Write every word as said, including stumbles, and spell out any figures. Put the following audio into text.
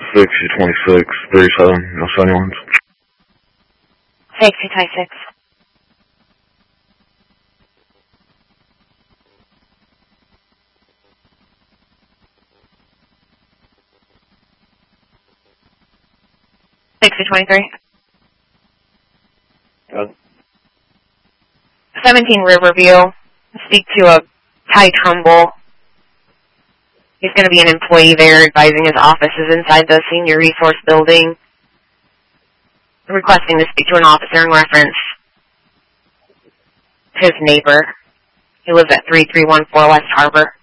sixty twenty-six thirty-seven. No sunny ones. sixty twenty-six. sixty twenty-three. Good. seventeen Riverview. Speak to a Ty Trumbull. He's going to be an employee there advising his offices inside the senior resource building. Requesting to speak to an officer in reference to his neighbor. He lives at three three one four West Harbor.